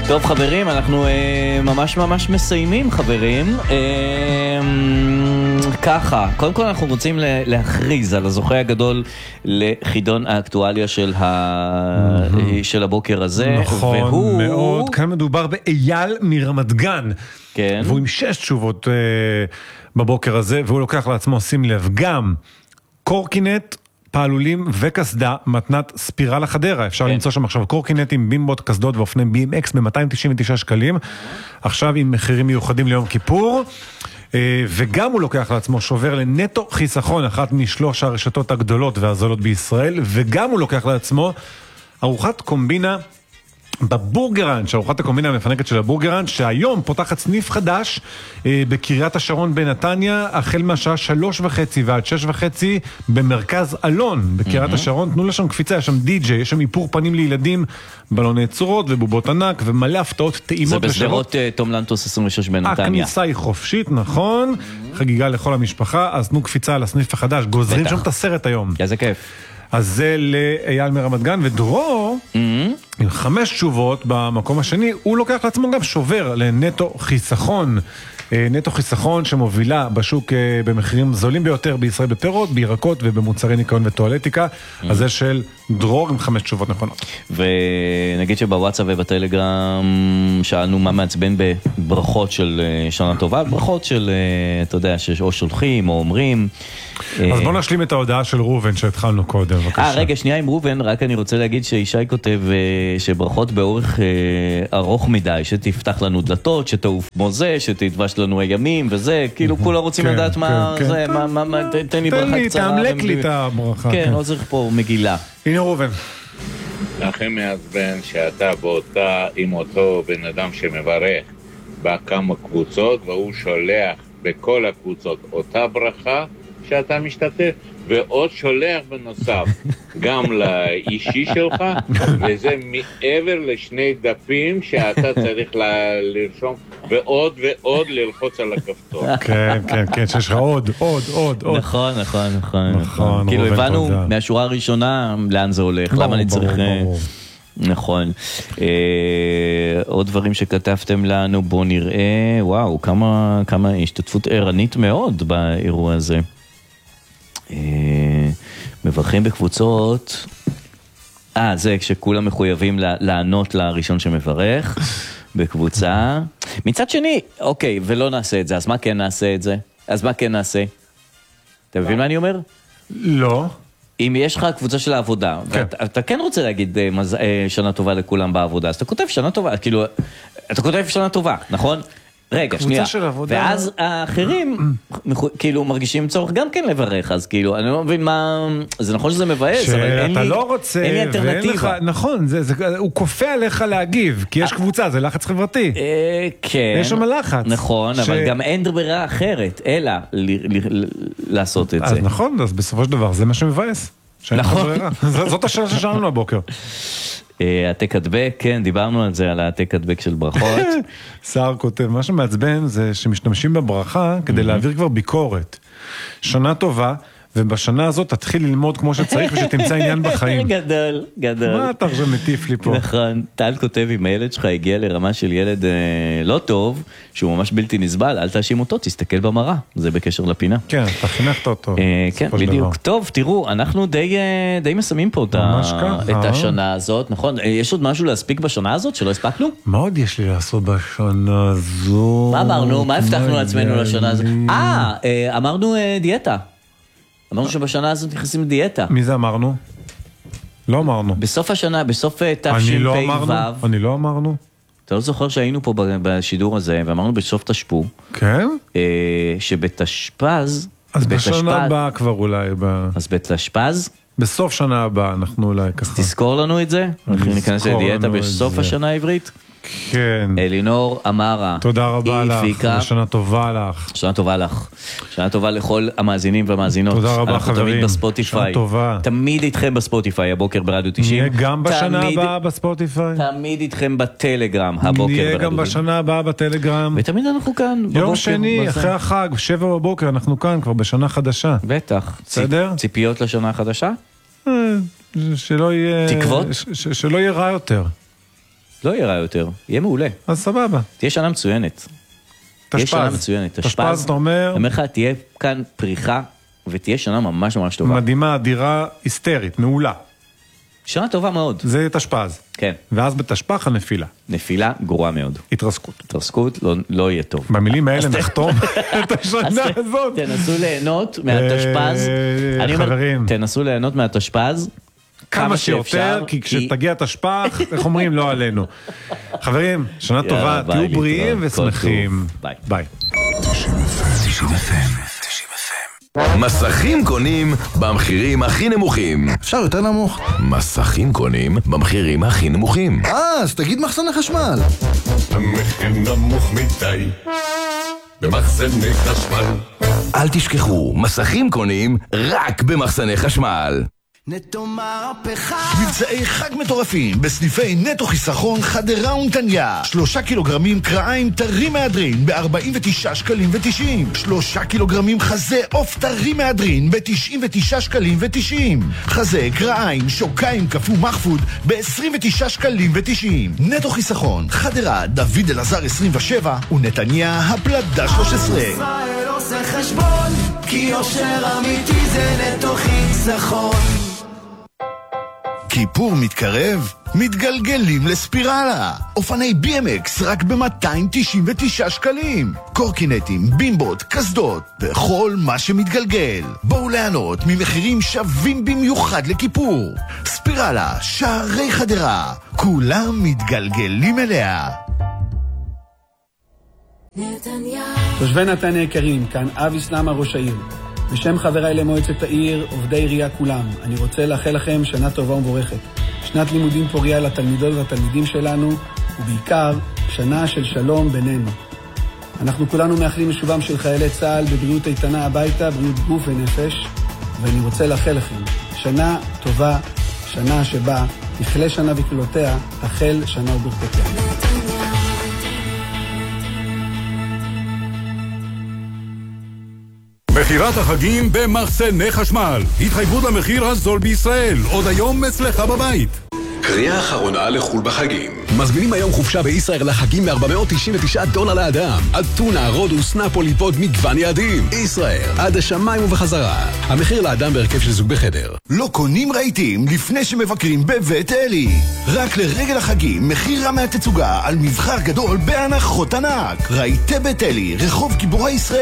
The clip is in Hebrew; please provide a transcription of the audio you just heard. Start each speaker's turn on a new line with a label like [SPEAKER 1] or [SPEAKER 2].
[SPEAKER 1] טוב חברים, אנחנו ממש מסיימים חברים. ככה, קודם כל אנחנו רוצים להכריז על הזוכה הגדול לחידון האקטואליה של הבוקר הזה.
[SPEAKER 2] נכון, מאוד. כאן מדובר באייל מרמת גן.
[SPEAKER 1] כן.
[SPEAKER 2] והוא עם 6 תשובות בבוקר הזה, והוא לוקח לעצמו, שים לב, גם קורקינט, פעלולים וקסדה, מתנת ספירה לחדרה. אפשר למצוא שם עכשיו קורקינטים, בימבות, קסדות ואופני BMX ב-299 שקלים. עכשיו עם מחירים מיוחדים ליום כיפור. וגם הוא לוקח לעצמו שובר לנטו חיסכון, אחת משלוש הרשתות הגדולות והזולות בישראל. וגם הוא לוקח לעצמו ארוחת קומבינה בבורגראנץ', ארוחת הקומבינה המפנקת של הבורגראנץ', שהיום פותחת סניף חדש בקריית השרון בנתניה, החל מהשעה 3:30 ועד 6:30 במרכז אלון, בקריית השרון. תנו לשם קפיצה, יש שם די-ג'יי, יש שם איפור פנים לילדים, בלוני צורות ובובות ענק, ומלא הפתעות טעימות.
[SPEAKER 1] זה בסדרות תום לנטוס 26 בנתניה.
[SPEAKER 2] הכניסה היא חופשית, נכון, חגיגה לכל המשפחה, אז תנו קפיצה על הסניף החדש, גוזרים שם את הסרט היום.
[SPEAKER 1] איזה כיף.
[SPEAKER 2] אז זה לאייל מרמת גן, ודרור, עם 5 תשובות במקום השני, הוא לוקח לעצמו גם שובר לנטו חיסכון. נטו חיסכון שמובילה בשוק במחירים זולים ביותר בישראל בפירות, בירקות ובמוצרי ניקיון וטואלטיקה. אז זה של דרור עם 5 תשובות נכונות.
[SPEAKER 1] ונגיד שבוואטסאפ ובטלגרם שאלנו מה מעצבן בברכות של שנה טובה, ברכות של, אתה יודע, או שולחים או אומרים.
[SPEAKER 2] אז בוא נשלים את ההודעה של רובן שהתחלנו קודם, בבקשה.
[SPEAKER 1] רגע, שנייה עם רובן, רק אני רוצה להגיד שישי כותב שברכות באורך ארוך מדי, שתפתח לנו דלתות, שתעוף מוזה, שתתבש לנו הימים וזה, כאילו כולם רוצים לדעת מה זה, תן לי ברכה קצרה.
[SPEAKER 2] תעמלק לי את הברכה.
[SPEAKER 1] כן, לא צריך פה מגילה.
[SPEAKER 2] הנה רובן.
[SPEAKER 3] לכם מעצבן שאתה באותה עם אותו בן אדם שמברך בכמה קבוצות, והוא שולח בכל הקבוצות אותה ברכה שאתה משתתף, ועוד שולח בנוסף גם לאישי שלך, וזה מעבר לשני דפים שאתה צריך לרשום, ועוד ללחוץ על הכפתור.
[SPEAKER 2] כן, שיש לך עוד.
[SPEAKER 1] נכון. כאילו הבנו מהשורה הראשונה לאן זה הולך, למה אני צריך... נכון. עוד דברים שכתבתם לנו, בוא נראה, וואו, כמה השתתפות ערנית מאוד באירוע הזה. מברכים בקבוצות, זה כשכולם מחויבים לענות לראשון שמברך בקבוצה. מצד שני, אוקיי, ולא נעשה את זה, אז מה כן נעשה את זה? אתה מבין מה אני אומר?
[SPEAKER 2] לא.
[SPEAKER 1] אם יש לך קבוצה של העבודה, ואתה כן רוצה להגיד שנה טובה לכולם בעבודה, אז אתה כותב שנה טובה, כאילו, אתה כותב שנה טובה, נכון? רגע, שנייה. ואז האחרים כאילו מרגישים צורך גם כן לברך, אז כאילו, אני לא מבין מה... זה נכון שזה מבאס, אבל אין לי אלטרנטיבה.
[SPEAKER 2] נכון, הוא כופה עליך להגיב, כי יש קבוצה, זה לחץ חברתי.
[SPEAKER 1] כן.
[SPEAKER 2] יש שם לחץ.
[SPEAKER 1] נכון, אבל גם אין ברירה אחרת, אלא לעשות את זה.
[SPEAKER 2] אז נכון, אז בסופו של דבר, זה מה שמבאס. נכון. זאת השאלה ששאלנו הבוקר.
[SPEAKER 1] העתק הדבק, כן, דיברנו על זה, על העתק הדבק של ברכות.
[SPEAKER 2] שר כותב, מה שמעצבן זה שמשתמשים בברכה כדי להעביר כבר ביקורת. שנה טובה, ובשנה הזאת תתחיל ללמוד כמו שצריך ושתמצא עניין בחיים.
[SPEAKER 1] גדול.
[SPEAKER 2] מה אתה עכשיו מטיף לי פה?
[SPEAKER 1] נכון, טל כותב, אם הילד שלך הגיע לרמה של ילד לא טוב, שהוא ממש בלתי נסבל, אל תאשים אותו, תסתכל במראה, זה בקשר לפינה.
[SPEAKER 2] כן, אתה חינכת אותו.
[SPEAKER 1] כן, בדיוק. טוב, תראו, אנחנו די מסיימים פה את השנה הזאת, נכון? יש עוד משהו להספיק בשנה הזאת שלא הספקנו?
[SPEAKER 2] מה עוד יש לי לעשות בשנה הזאת?
[SPEAKER 1] מה אמרנו? מה הבטחנו לעצמנו לשנה הזאת? אמרנו דיאטה. אמרנו שבשנה הזאת נכנסים דיאטה.
[SPEAKER 2] מי זה אמרנו? לא אמרנו.
[SPEAKER 1] בסוף השנה, בסוף תשפ"ו.
[SPEAKER 2] אני לא אמרנו.
[SPEAKER 1] אתה לא זוכר שהיינו פה בשידור הזה, ואמרנו בסוף תשפ"ו.
[SPEAKER 2] כן?
[SPEAKER 1] שבתשפ"ז...
[SPEAKER 2] אז בשנה הבאה כבר אולי.
[SPEAKER 1] אז בתשפ"ז?
[SPEAKER 2] בסוף שנה הבאה אנחנו אולי ככה.
[SPEAKER 1] תזכור לנו את זה? אנחנו ניכנס לדיאטה בסוף השנה העברית?
[SPEAKER 2] כן.
[SPEAKER 1] אלינור אמרה.
[SPEAKER 2] תודה רבה לך, ושנה טובה לך.
[SPEAKER 1] שנה טובה לך. שנה טובה לכל המאזינים והמאזינות.
[SPEAKER 2] תודה רבה חברים.
[SPEAKER 1] אנחנו תמיד בספוטיפיי.
[SPEAKER 2] שנה טובה.
[SPEAKER 1] תמיד איתכם בספוטיפיי, הבוקר ברדיו 90.
[SPEAKER 2] נהיה גם בשנה הבאה בספוטיפיי.
[SPEAKER 1] תמיד איתכם בטלגרם, הבוקר ברדיו 90.
[SPEAKER 2] נהיה גם בשנה הבאה בטלגרם.
[SPEAKER 1] ותמיד אנחנו כאן.
[SPEAKER 2] יום שני, אחרי החג, 7 בבוקר, אנחנו כאן כבר בשנה חדשה.
[SPEAKER 1] בטח.
[SPEAKER 2] בסדר?
[SPEAKER 1] ציפיות לשנה החדשה?
[SPEAKER 2] שלא יהיה...
[SPEAKER 1] תקוות?
[SPEAKER 2] שלא יהיה רע יותר.
[SPEAKER 1] לא יהיה רע יותר, יהיה מעולה.
[SPEAKER 2] אז סבבה.
[SPEAKER 1] תהיה שנה מצוינת. תהיה שנה מצוינת.
[SPEAKER 2] תשפז, אתה אומר?
[SPEAKER 1] אומר לך, תהיה כאן פריחה, ותהיה שנה ממש ממש טובה.
[SPEAKER 2] מדהימה, אדירה, היסטרית, מעולה.
[SPEAKER 1] שנה טובה מאוד.
[SPEAKER 2] זה תשפז.
[SPEAKER 1] כן.
[SPEAKER 2] ואז בתשפ"ח הנפילה.
[SPEAKER 1] נפילה גרועה מאוד.
[SPEAKER 2] התרסקות.
[SPEAKER 1] התרסקות לא יהיה טוב.
[SPEAKER 2] במילים האלה נחתום את השנה הזאת.
[SPEAKER 1] תנסו ליהנות מהתשפז. אני אומר, תנסו ליהנות מהתשפז.
[SPEAKER 2] כמה שיותר, כי כשתגיע תשפ"ח, איך אומרים, לא עלינו. חברים, שנה טובה, תהיו בריאים ושמחים. ביי.
[SPEAKER 4] מסכים קונים במחירים הכי נמוכים.
[SPEAKER 5] אפשר יותר נמוך?
[SPEAKER 4] מסכים קונים במחירים הכי נמוכים.
[SPEAKER 5] אז תגיד מחסני חשמל.
[SPEAKER 6] המחיר נמוך מדי במחסני חשמל.
[SPEAKER 4] אל תשכחו, מסכים קונים רק במחסני חשמל.
[SPEAKER 5] נטו מהפכה. מבצעי חג מטורפים בסניפי נטו חיסכון חדרה ונתניה. 3 קילוגרמים קרעיים טרי מהדרין ב-49 שקלים ו-90. 3 קילוגרמים חזה עוף טרי מהדרין ב-99 שקלים ו-90. חזה קרעיים שוקיים קפוא מחפוד ב-29 שקלים ו-90. נטו חיסכון חדרה דוד אלעזר 27 ונתניה הפלדה 13.
[SPEAKER 7] ישראל עושה חשבון כי יושר אמיתי זה נטו חיסכון.
[SPEAKER 5] כיפור מתקרב? מתגלגלים לספירלה. אופני BMX רק ב-299 שקלים. קורקינטים, בימבות, קסדות, וכל מה שמתגלגל. בואו ליהנות ממחירים שווים במיוחד לכיפור. ספירלה, שערי חדרה. כולם מתגלגלים אליה.
[SPEAKER 8] תושבי נתניה יקרים, כאן אבי סלמה ראש העיר. בשם חבריי למועצת העיר, עובדי עירייה כולם, אני רוצה לאחל לכם שנה טובה ומבורכת. שנת לימודים פוריה לתלמידות והתלמידים שלנו, ובעיקר שנה של שלום בינינו. אנחנו כולנו מאחלים לשובם של חיילי צה"ל בבריאות איתנה הביתה, בריאות גוף ונפש, ואני רוצה לאחל לכם שנה טובה, שנה שבה תכלה שנה וקלותיה, תחל שנה וברכותיה.
[SPEAKER 6] מחירת החגים במחסני חשמל. התחייבות למחיר הזול בישראל. עוד היום אצלך בבית.
[SPEAKER 9] קריאה אחרונה לחול בחגים. מזמינים היום חופשה בישראל לחגים $499 לאדם. אתונה, רודוס, נפולי, פוד, מגוון יעדים. ישראל, עד השמיים ובחזרה. המחיר לאדם בהרכב של זוג בחדר.
[SPEAKER 5] לא קונים רהיטים לפני שמבקרים בבית אלי. רק לרגל החגים, מחיר רמי התצוגה על מבחר גדול בהנחות ענק. רהיטי בית אלי, רחוב גיבורי ישראל.